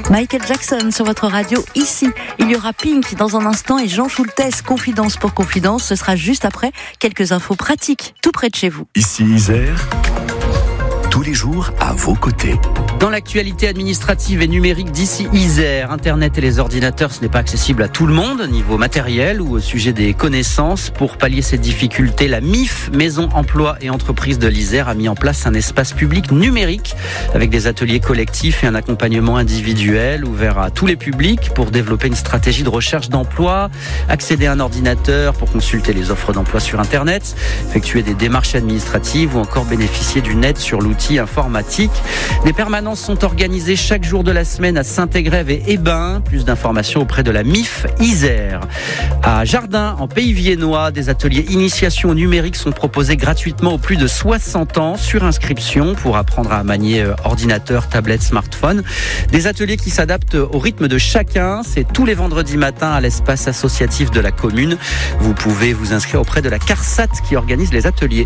Michael Jackson sur votre radio ici. Il y aura Pink dans un instant et Jean Schultes, Confidence pour Confidence. Ce sera juste après quelques infos pratiques tout près de chez vous. Ici Isère, tous les jours à vos côtés. Dans l'actualité administrative et numérique d'ici Isère, Internet et les ordinateurs, ce n'est pas accessible à tout le monde, au niveau matériel ou au sujet des connaissances. Pour pallier ces difficultés, la MIF, Maison Emploi et Entreprises de l'Isère, a mis en place un espace public numérique avec des ateliers collectifs et un accompagnement individuel ouvert à tous les publics pour développer une stratégie de recherche d'emploi, accéder à un ordinateur pour consulter les offres d'emploi sur Internet, effectuer des démarches administratives ou encore bénéficier d'une aide sur l'outil informatique. Des permanences sont organisées chaque jour de la semaine à Saint-Égrève et Hébin. Plus d'informations auprès de la MIF Isère. À Jardin, en Pays Viennois, des ateliers initiation au numérique sont proposés gratuitement aux plus de 60 ans sur inscription pour apprendre à manier ordinateur, tablette, smartphone. Des ateliers qui s'adaptent au rythme de chacun. C'est tous les vendredis matins à l'espace associatif de la commune. Vous pouvez vous inscrire auprès de la CARSAT qui organise les ateliers.